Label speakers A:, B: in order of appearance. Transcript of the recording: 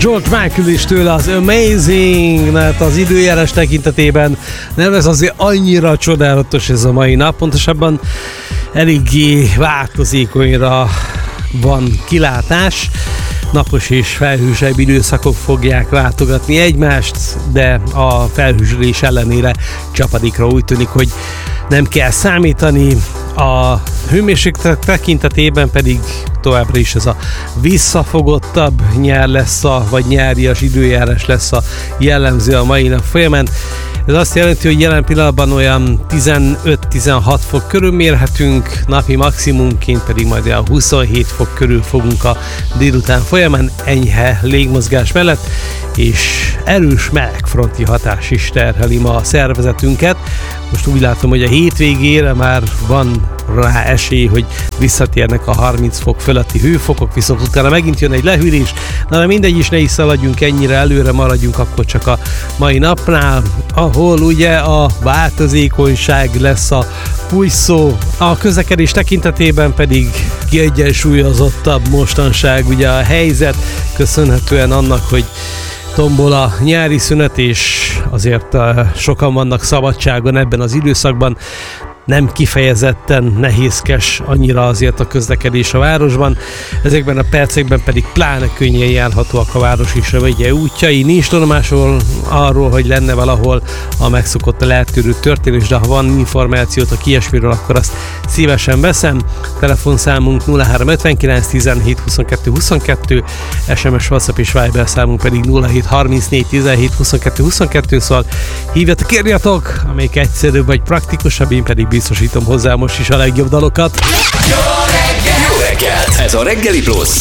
A: George Michael is tőle az Amazing, mert az időjárás tekintetében nem ez azért annyira csodálatos ez a mai nap, pontosabban eléggé változékonyra van kilátás. Napos és felhősebb időszakok fogják látogatni egymást, de a felhősülés ellenére csapadékra úgy tűnik, hogy nem kell számítani. A hőmérséklet tekintetében pedig továbbra is ez a visszafogottabb nyár lesz, vagy nyárias időjárás lesz a jellemző a mai nap folyamán. Ez azt jelenti, hogy jelen pillanatban olyan 15-16 fok körül mérhetünk, napi maximumként pedig majd olyan 27 fok körül fogunk a délután folyamán enyhe légmozgás mellett, és erős melegfronti hatás is terheli ma a szervezetünket. Most úgy látom, hogy a hétvégére már van rá esély, hogy visszatérnek a 30 fok fölötti hőfokok, viszont utána megint jön egy lehűlés. Na de mindegy is, ne is szaladjunk ennyire előre, maradjunk akkor csak a mai napnál, ahol ugye a változékonyság lesz a kulcsszó. A közlekedés tekintetében pedig kiegyensúlyozottabb mostanság ugye a helyzet, köszönhetően annak, hogy tombol a nyári szünet, és azért sokan vannak szabadságon ebben az időszakban. Nem kifejezetten nehézkes annyira azért a közlekedés a városban. Ezekben a percekben pedig pláne könnyen járhatóak a város és a megye útjai. Nincs tudomásról arról, hogy lenne valahol a megszokott lehetkörű történés, de ha van információt a ilyesmiről, akkor azt szívesen veszem. Telefonszámunk 0359 17 22 22, SMS, WhatsApp és Viber számunk pedig 0734 17 22 22, szóval hívjatok, írjatok, amelyik egyszerűbb vagy praktikusabb, én pedig biztosítom hozzá most is a legjobb dalokat.
B: Jó reggel! Ez a Reggeli Plusz.